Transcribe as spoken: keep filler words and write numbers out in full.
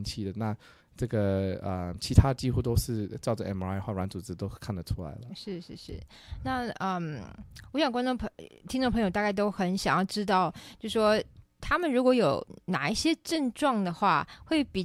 气的，那这个呃，其他几乎都是照着 M R I 或软组织都看得出来了。 是是是，那嗯，我想观众朋听众朋友大概都很想要知道，就说他们如果有哪一些症状的话，会比